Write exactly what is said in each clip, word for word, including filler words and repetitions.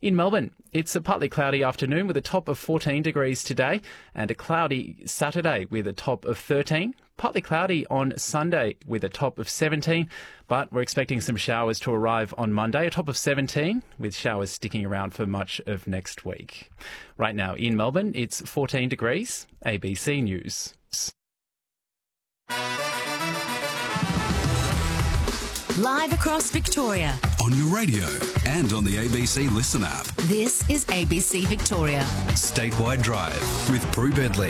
In Melbourne, it's a partly cloudy afternoon with a top of fourteen degrees today and a cloudy Saturday with a top of thirteen. Partly cloudy on Sunday with a top of seventeen, but we're expecting some showers to arrive on Monday, a top of seventeen, with showers sticking around for much of next week. Right now in Melbourne, it's fourteen degrees. A B C News. Live across Victoria. On your radio and on the A B C Listen app. This is A B C Victoria. Statewide Drive with Prue Bedley.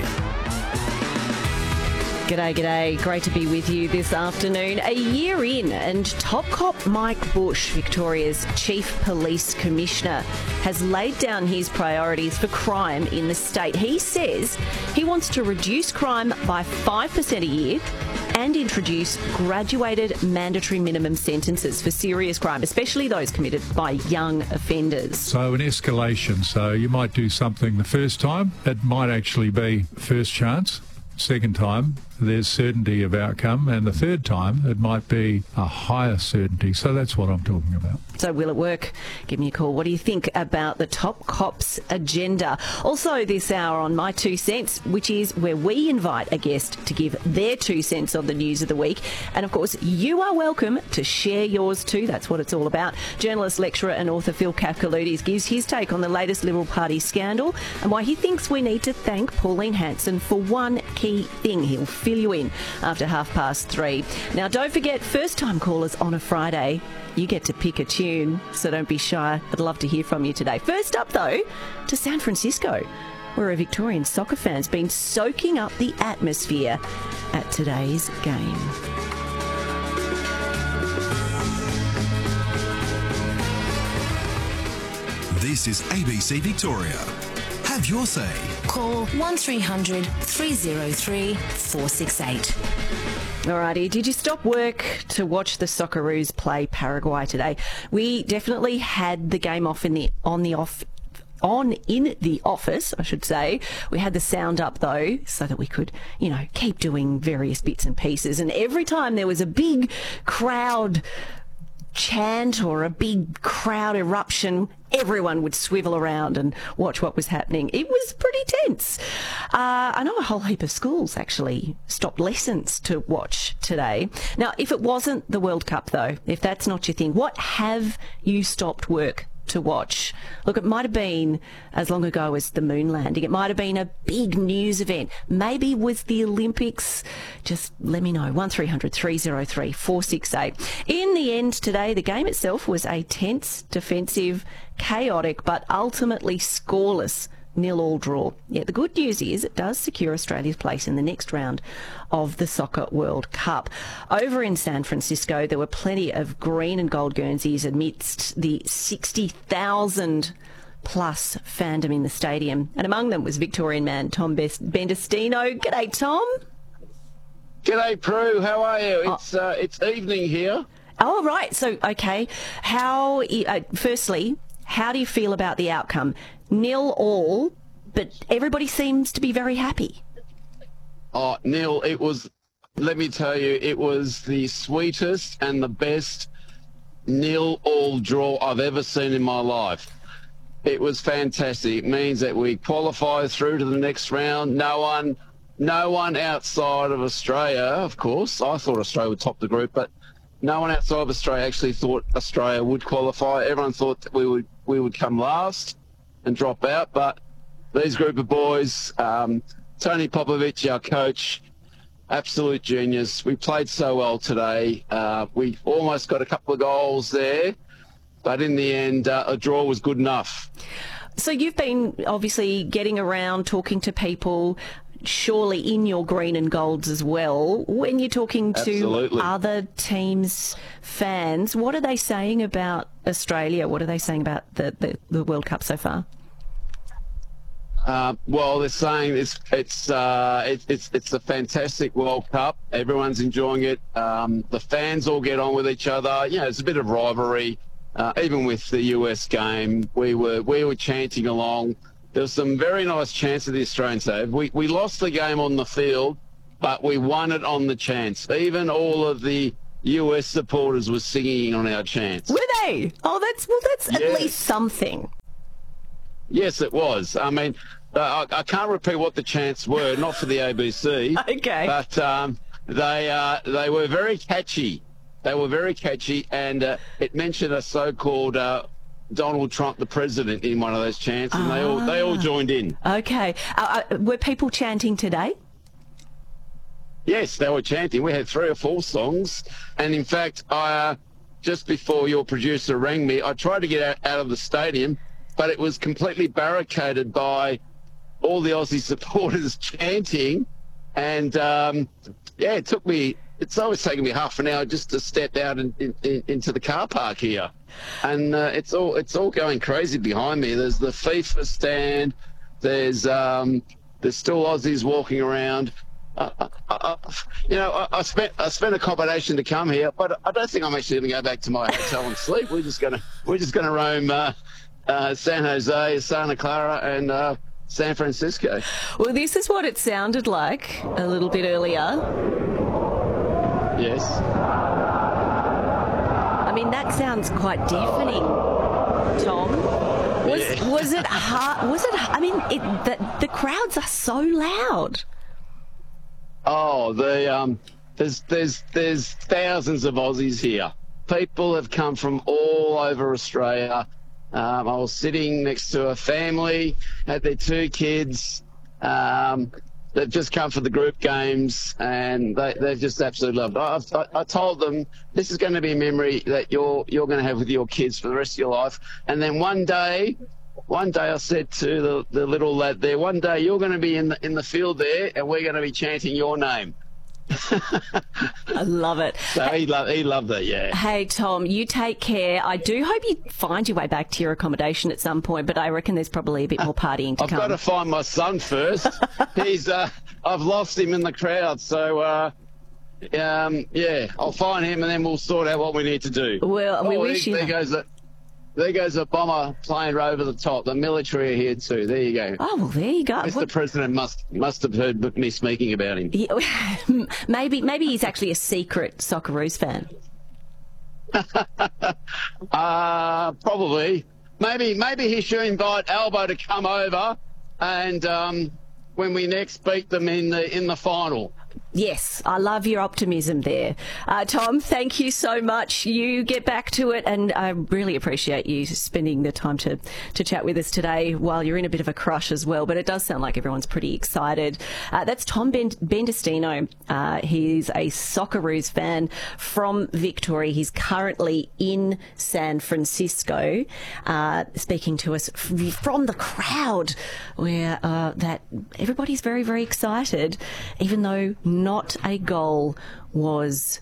G'day, g'day. Great to be with you this afternoon. A year in, and Top Cop Mike Bush, Victoria's Chief Police Commissioner, has laid down his priorities for crime in the state. He says he wants to reduce crime by five percent a year and introduce graduated mandatory minimum sentences for serious crime, especially those committed by young offenders. So an escalation. So you might do something the first time. It might actually be first chance. Second time, there's certainty of outcome. And the third time, it might be a higher certainty. So that's what I'm talking about. So will it work? Give me a call. What do you think about the Top Cops agenda? Also this hour on My Two Cents, which is where we invite a guest to give their two cents on the news of the week. And of course, you are welcome to share yours too. That's what it's all about. Journalist, lecturer and author Phil Kafkaloutis gives his take on the latest Liberal Party scandal and why he thinks we need to thank Pauline Hanson for one key thing. He'll fill you in after half past three. Now, don't forget, first-time callers on a Friday, you get to pick a tune, so don't be shy. I'd love to hear from you today. First up, though, to San Francisco, where a Victorian soccer fan's been soaking up the atmosphere at today's game. This is A B C Victoria. Have your say. Call one three hundred three oh three four six eight. Alrighty, did you stop work to watch the Socceroos play Paraguay today? We definitely had the game off in the on the off on in the office, I should say. We had the sound up though, so that we could, you know, keep doing various bits and pieces. And every time there was a big crowd chant or a big crowd eruption, everyone would swivel around and watch what was happening. It was pretty tense. Uh, I know a whole heap of schools actually stopped lessons to watch today. Now, if it wasn't the World Cup, though, if that's not your thing, what have you stopped work to watch? Look, it might have been as long ago as the moon landing. It might have been a big news event. Maybe it was the Olympics. Just let me know. one three hundred three oh three four six eight. In the end today, the game itself was a tense, defensive, chaotic, but ultimately scoreless nil-all draw. Yeah, the good news is it does secure Australia's place in the next round of the Soccer World Cup. Over in San Francisco, there were plenty of green and gold Guernseys amidst the sixty thousand plus fandom in the stadium. And among them was Victorian man Tom Bendestino. G'day, Tom. G'day, Prue. How are you? It's oh. uh, it's evening here. Oh, right. So, okay. How, uh, firstly, how do you feel about the outcome? Nil all, but everybody seems to be very happy. Oh, Neil, it was, let me tell you, it was the sweetest and the best nil all draw I've ever seen in my life. It was fantastic. It means that we qualify through to the next round. No one, no one outside of Australia, of course. I thought Australia would top the group, but no one outside of Australia actually thought Australia would qualify. Everyone thought that we would we would come last and drop out, but these group of boys, um, Tony Popovic, our coach, absolute genius. We played so well today. Uh, we almost got a couple of goals there, but in the end, uh, a draw was good enough. So you've been obviously getting around, talking to people, surely in your green and golds as well. When you're talking to Absolutely. other teams' fans, what are they saying about Australia? What are they saying about the, the, the World Cup so far? Uh, well, they're saying it's it's uh, it, it's it's a fantastic World Cup. Everyone's enjoying it. Um, the fans all get on with each other. You know, it's a bit of rivalry. Uh, even with the U S game, we were we were chanting along. There was some very nice chants that the Australians had. We we lost the game on the field, but we won it on the chants. Even all of the U S supporters were singing on our chants. Were they? Oh, that's well, that's yes. at least something. Yes, it was. I mean, uh, I, I can't repeat what the chants were, not for the A B C. Okay. But um, they uh, they were very catchy. They were very catchy, and uh, it mentioned a so-called uh, Donald Trump, the president, in one of those chants, and ah. they all they all joined in. Okay. Uh, uh, were people chanting today? Yes, they were chanting. We had three or four songs, and in fact, I uh, just before your producer rang me, I tried to get out, out of the stadium, but it was completely barricaded by all the Aussie supporters chanting, and um, yeah, it took me. It's always taken me half an hour just to step out in, in, in, into the car park here, and uh, it's all it's all going crazy behind me. There's the FIFA stand. There's um, there's still Aussies walking around. Uh, uh, uh, you know, I, I spent I spent a combination to come here, but I don't think I'm actually going to go back to my hotel and sleep. We're just gonna we're just gonna roam uh, uh, San Jose, Santa Clara, and uh, San Francisco. Well, this is what it sounded like a little bit earlier. Yes. I mean, that sounds quite deafening, Tom. Was Yeah. was it hard? Was it? I mean, it, the the crowds are so loud. Oh, the um, there's there's there's thousands of Aussies here. People have come from all over Australia. Um, I was sitting next to a family, had their two kids. Um, they've just come for the group games, and they they've just absolutely loved it. I, I, I told them this is going to be a memory that you're you're going to have with your kids for the rest of your life. And then one day. One day I said to the, the little lad there, one day you're going to be in the, in the field there and we're going to be chanting your name. I love it. So he loved, he loved it, yeah. Hey, Tom, you take care. I do hope you find your way back to your accommodation at some point, but I reckon there's probably a bit more partying to I've come. got to find my son first. He's, uh, I've lost him in the crowd, so... Uh, um, yeah, I'll find him and then we'll sort out what we need to do. Well, we oh, wish there, you... There goes a, there goes a bomber plane right over the top. The military are here too. There you go. Oh, well, there you go. Mister What... President must must have heard me speaking about him. He, maybe, maybe he's actually a secret Socceroos fan. uh, probably. Maybe maybe he should invite Albo to come over and um, when we next beat them in the in the final. Yes, I love your optimism there. Uh, Tom, thank you so much. You get back to it, and I really appreciate you spending the time to, to chat with us today while you're in a bit of a crush as well, but it does sound like everyone's pretty excited. Uh, that's Tom ben- Bendestino. Uh, he's a Socceroos fan from Victoria. He's currently in San Francisco, uh, speaking to us f- from the crowd, where uh, that everybody's very, very excited, even though not a goal was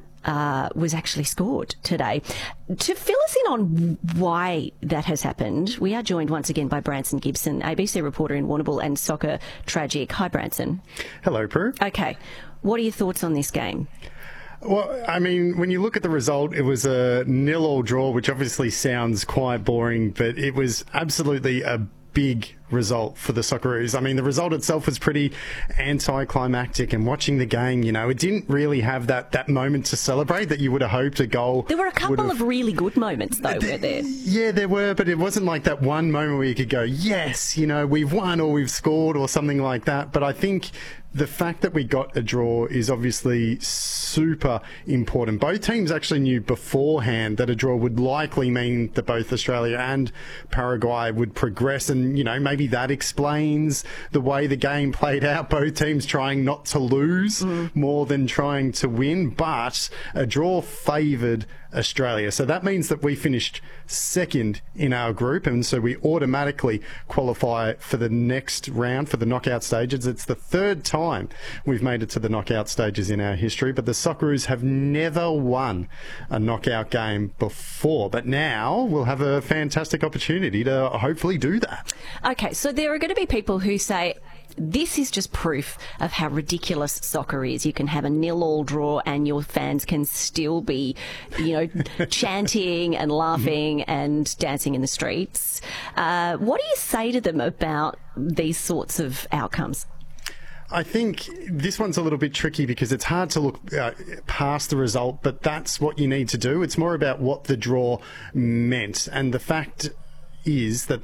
uh, was actually scored today. To fill us in on why that has happened, we are joined once again by Branson Gibson, A B C reporter in Warrnambool and Soccer Tragic. Hi, Branson. Hello, Prue. Okay, what are your thoughts on this game? Well, I mean, when you look at the result, it was a nil-all draw, which obviously sounds quite boring, but it was absolutely a big result for the Socceroos. I mean, the result itself was pretty anticlimactic, and watching the game, you know, it didn't really have that, that moment to celebrate that you would have hoped a goal. There were a couple of really good moments, though, there, weren't there? Yeah, there were, but it wasn't like that one moment where you could go, yes, you know, we've won or we've scored or something like that. But I think the fact that we got a draw is obviously super important. Both teams actually knew beforehand that a draw would likely mean that both Australia and Paraguay would progress, and, you know, maybe that explains the way the game played out. Both teams trying not to lose mm. more than trying to win, but a draw favoured Australia. So that means that we finished second in our group, and so we automatically qualify for the next round, for the knockout stages. It's the third time we've made it to the knockout stages in our history, but the Socceroos have never won a knockout game before. But now we'll have a fantastic opportunity to hopefully do that. Okay, so there are going to be people who say, this is just proof of how ridiculous soccer is. You can have a nil-all draw and your fans can still be, you know, chanting and laughing and dancing in the streets. Uh, what do you say to them about these sorts of outcomes? I think this one's a little bit tricky because it's hard to look uh, past the result, but that's what you need to do. It's more about what the draw meant, and the fact is that